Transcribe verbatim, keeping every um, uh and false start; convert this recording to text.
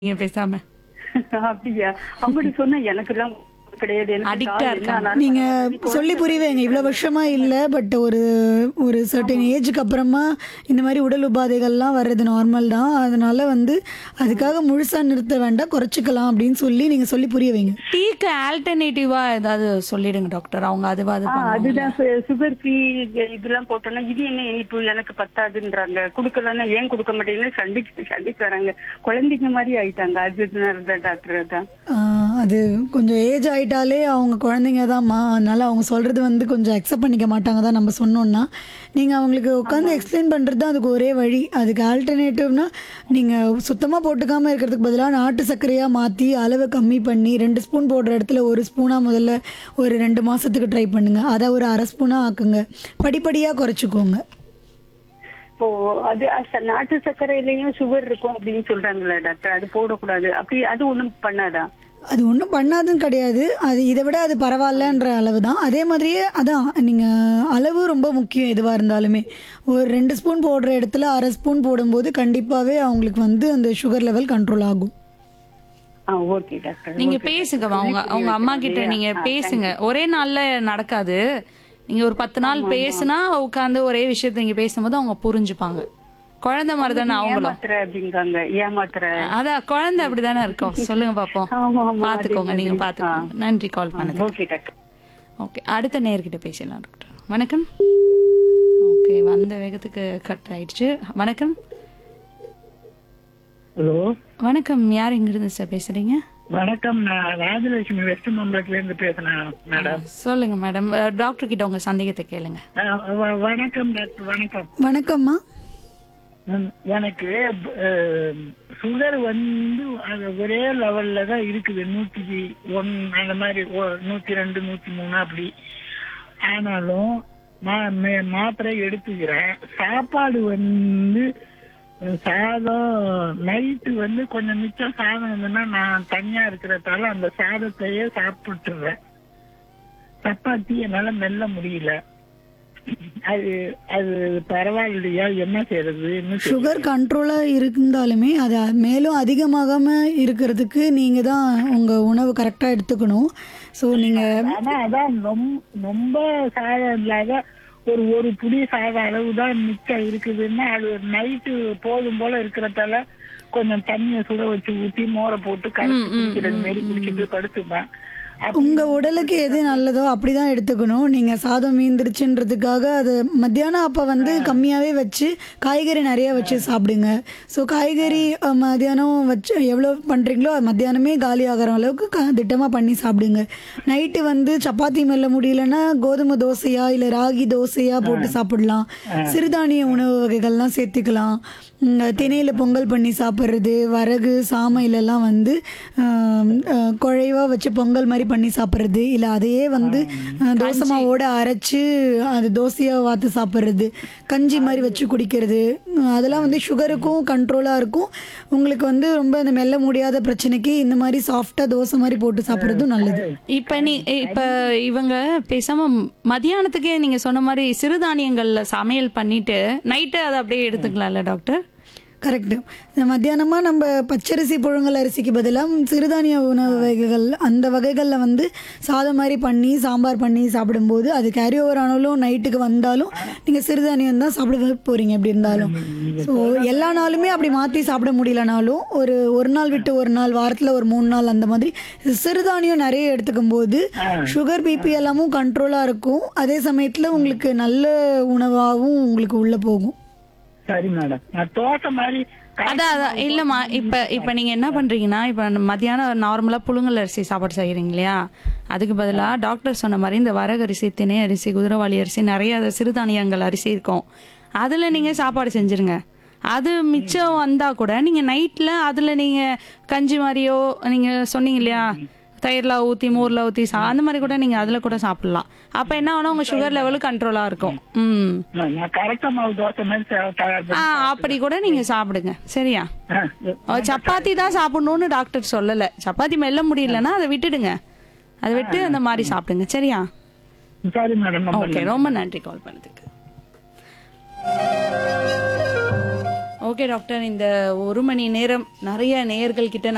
நீங்க பேசாம அப்படியா? அவங்ககிட்ட சொன்னா எனக்கெல்லாம் கிடையாது. எனக்கு Addict-ஆ கால் என்ன இருக்காங்க. ஆனாலும் நீங்க பரவாயில்ல. சொல்லி புரிய வைங்க. இவ்வளோ வருஷமா இல்ல. பட் ஒரு ஒரு சர்டன் ஏஜுக்கு அப்புறமா இந்த மாதிரி உடல் உபாதைகள்லாம் வர்றது நார்மல் தான். அதனால வந்து அதுக்காக முழுசா நிறுத்த வேண்டாம், குறைச்சிக்கலாம் அப்படின்னு சொல்லி நீங்க சொல்லி புரிய வைங்க. டீக்கு ஆல்டர்னேட்டிவா ஏதாவது சொல்லிடுங்க டாக்டர். அவங்க அதுவா அது ஆ, பண்ணுவாங்க. அதுதான் சுகர் ஃப்ரீ இதெல்லாம் போட்டோம்னா இது என்ன இனிப்பு எனக்கு பத்தாதுன்றாங்க. குடுக்கலன்னா ஏன் கொடுக்க மாட்டேங்குன்னு சண்டைக்கு சண்டைக்கு வராங்க. குழந்தைங்க மாதிரி ஆயிட்டாங்க. அதுதான் டாக்டர் தான். ஆஹ் அது கொஞ்சம் ஏஜ் ஆயிட்டாலே அவங்க குழந்தைங்க தான்மா. அதனால அவங்க சொல்றது வந்து கொஞ்சம் அக்செப்ட் பண்ணிக்க மாட்டாங்க தான் நம்ம சொன்னோம்னா. நீங்கள் அவங்களுக்கு உட்காந்து எக்ஸ்பிளைன் பண்ணுறது தான் அதுக்கு ஒரே வழி. அதுக்கு ஆல்டர்னேட்டிவ்னா நீங்கள் சுத்தமாக போட்டுக்காமல் இருக்கிறதுக்கு பதிலாக நாட்டு சர்க்கரையாக மாற்றி அளவை கம்மி பண்ணி ரெண்டு ஸ்பூன் போடுற இடத்துல ஒரு ஸ்பூனாக முதல்ல ஒரு ரெண்டு மாதத்துக்கு ட்ரை பண்ணுங்கள். அதை ஒரு அரை ஸ்பூனாக ஆக்குங்க. படிப்படியாக குறைச்சிக்கோங்க. இப்போ அது அ- நாட்டு சர்க்கரையிலயும் சுகர் இருக்கும் அப்படின்னு சொல்றாங்களா டாக்டர்? அது போடக்கூடாது அப்படி அது ஒண்ணும் பண்ணாதா? அது ஒன்றும் பண்ணாதுன்னு கிடையாது. அது இதை விட அது பரவாயில்லன்ற அளவு தான். அதே மாதிரியே அதான் நீங்கள் அளவு ரொம்ப முக்கியம் எதுவாக இருந்தாலுமே. ஒரு ரெண்டு ஸ்பூன் போடுற இடத்துல அரை ஸ்பூன் போடும்போது கண்டிப்பாகவே அவங்களுக்கு வந்து அந்த சுகர் லெவல் கண்ட்ரோல் ஆகும். ஆ, ஓகே டாக்டர். நீங்க ஓகே பேசுங்க டாக்டர். அவங்க அவங்க அம்மா கிட்ட நீங்க ஆ, பேசுங்க. ஒரே நாள்ல நடக்காது. நீங்க ஒரு பத்து நாள் பேசுனா உட்காந்து ஒரே விஷயத்த நீங்க பேசும்போது அவங்க புரிஞ்சுப்பாங்க. குழந்தை மாதிரி தானே அவங்களும். ஏமாத்துற அப்படிங்காங்க. ஏமாத்துற. அதான் குழந்தை அப்படிதானே இருக்கும். சொல்லுங்க பாப்போம். ஆமா, ஆமா, பாத்துக்கோங்க. அதே நீங்க மாதிரி. பாத்துக்கோங்க. நன்றி கால் பண்ணது. Okay doctor. ஓகே, அடுத்த நேர்கிட்ட பேசலாம் டாக்டர். வணக்கம். ஓகே, வந்த வேகத்துக்கு கட் ஆயிடுச்சு. வணக்கம். ஹலோ, வணக்கம். யார் எங்க இருந்து சார் பேசுறீங்க? வணக்கம். நான் ராஜலட்சுமி வெஸ்ட் மம்பலத்துல இருந்து பேசுறேன் மேடம். சொல்லுங்க மேடம். டாக்டர் கிட்ட உங்க சந்தேகத்தை கேளுங்க. அஹ், வ- வணக்கம் டாக்டர். வணக்கம். வணக்கம்மா. ம், எனக்கு சுகர் வந்து அது ஒரே லெவல்ல தான் இருக்குது. நூத்தி ஒன் அந்த மாதிரி ஒ- நூத்தி ரெண்டு நூத்தி மூணு அப்படி. ஆனாலும் நான் மே- மாத்திரை எடுத்துக்கிறேன். சாப்பாடு வந்து அஹ், சாதம் நைட்டு வந்து கொஞ்சம் மிச்சம் சாதம் இருந்ததுன்னா நான் தனியா இருக்கிறதால அந்த சாதத்தையே சாப்பிட்டுறேன். சப்பாத்தி என்னால மெல்ல முடியல. அது அது பரவாயில்லையா? என்ன செய்யறது? என்ன செய்யறது? சுகர் கண்ட்ரோலாக இருந்தாலுமே அது மேலும் அதிகமாகாமல் இருக்கிறதுக்கு நீங்கள் தான் உங்கள் உணவு கரெக்டாக எடுத்துக்கணும். ஸோ நீங்கள் ஆனா அதான் ரொம்ப ரொம்ப சாதம் இல்லாத ஒரு ஒரு புடி சாதம் அளவு தான் மிச்சம் இருக்குதுன்னா அது நைட்டு போதும் போல இருக்கிறதால கொஞ்சம் தண்ணியை சுட வச்சு ஊத்தி மோரை போட்டு கரைச்சி குடிக்கிறது மாரி குடிச்சிட்டு படுத்துப்பேன். அப்ப- உங்கள் உடலுக்கு எது நல்லதோ அப்படி தான் எடுத்துக்கணும். நீங்கள் சாதம் மீந்துருச்சுன்றதுக்காக அது மத்தியானம் அப்போ வந்து கம்மியாகவே வச்சு காய்கறி நிறைய வச்சு சாப்பிடுங்க. ஸோ காய்கறி அஹ், மத்தியானம் வச்சு எவ்வளோ பண்ணுறீங்களோ அது மத்தியானமே காலி ஆகிற அளவுக்கு க திட்டமாக பண்ணி சாப்பிடுங்க. நைட்டு வந்து சப்பாத்தி மெல்ல முடியலன்னா கோதுமை தோசையா இல்லை ராகி தோசையா போட்டு சாப்பிடலாம். சிறுதானிய உணவு வகைகள்லாம் சேர்த்துக்கலாம். திணையில் பொங்கல் பண்ணி சாப்பிட்றது, வரகு சாமையிலெல்லாம் வந்து குழைவாக வச்சு பொங்கல் மாதிரி பண்ணி சாப்பிட்றது, இல்லை அதையே வந்து அஹ், தோசை மாவோட அரைச்சு அது தோசையாக வாத்து சாப்பிட்றது, கஞ்சி மாதிரி வச்சு குடிக்கிறது. அஹ், அதெல்லாம் வந்து சுகருக்கும் கண்ட்ரோலாக இருக்கும். உங்களுக்கு வந்து ரொம்ப அந்த மெல்ல முடியாத பிரச்சனைக்கு இந்த மாதிரி சாஃப்டாக தோசை மாதிரி போட்டு சாப்பிட்றதும் நல்லது. இப்ப நீ இப்ப இவங்க பேசாம மதியானத்துக்கே நீங்க சொன்ன மாதிரி சிறுதானியங்கள்ல சமையல் பண்ணிட்டு நைட்டு அதை அப்படியே எடுத்துக்கலாம்ல டாக்டர்? கரெக்டு. மத்தியானமாக நம்ம பச்சரிசி புழுங்கல் அரிசிக்கு பதிலாக சிறுதானிய உணவு வகைகள் அந்த வகைகளில் வந்து சாதம் மாதிரி பண்ணி சாம்பார் பண்ணி சாப்பிடும்போது அது கேரி ஓவர் ஆனாலும் நைட்டுக்கு வந்தாலும் நீங்கள் சிறுதானியம் தான் சாப்பிட போகிறீங்க எப்படி இருந்தாலும். ஸோ எல்லா நாளுமே அப்படி மாற்றி சாப்பிட முடியலனாலும் ஒரு ஒரு நாள் விட்டு ஒரு நாள், வாரத்தில் ஒரு மூணு நாள் அந்த மாதிரி சிறுதானியம் நிறைய எடுத்துக்கும் போது சுகர் பிபி எல்லாமும் கண்ட்ரோலாக இருக்கும். அதே சமயத்தில் உங்களுக்கு நல்ல உணவாகவும் உங்களுக்கு உள்ளே போகும். சரி மேடம். நான் தோசை மாதிரி அதான் அதான் இல்லம்மா. இப்ப இப்ப நீங்க என்ன பண்றீங்கன்னா, இப்ப மத்தியானம் நார்மலா புழுங்கல் அரிசி சாப்பாடு செய்யறீங்க இல்லையா? அதுக்கு பதிலா டாக்டர் சொன்ன மாதிரி இந்த வரகரிசி, திணை அரிசி, குதிரைவாளி அரிசி, நிறைய சிறுதானியங்கள் அரிசி இருக்கும். அதுல நீங்க சாப்பாடு செஞ்சிருங்க. அது மிச்சம் வந்தா கூட நீங்க நைட்ல அதுல நீங்க கஞ்சி மாதிரியோ நீங்க சொன்னீங்க இல்லையா, தயிர்ல ஊத்தி மோர்ல ஊத்தி சா அந்த மாதிரி கூட நீங்க அதுல கூட சாப்பிடலாம். அப்ப என்ன ஆகும், உங்க சுகர் லெவலு கண்ட்ரோலா இருக்கும். ம் நான் கரெக்டா மாவு தோசை மாதிரி தயார் தயார் ஆ பண்ணி- அப்படி கூட நீங்க சாப்பிடுங்க. சரியா? ஆ, அஹ் சப்பாத்தி தான் சாப்பிடணும்னு டாக்டர் சொல்லல. சப்பாத்தி மெல்ல முடியலன்னா அதை விட்டுடுங்க. அதை விட்டு அந்த மாதிரி சாப்பிடுங்க. சரியா? சரி மேடம். ரொம்ப ஓகே, ரொம்ப நன்றி கால் பண்ணதுக்கு. ஓகே டாக்டர், இந்த ஒரு மணி நேரம் நிறைய நேயர்கள் கிட்ட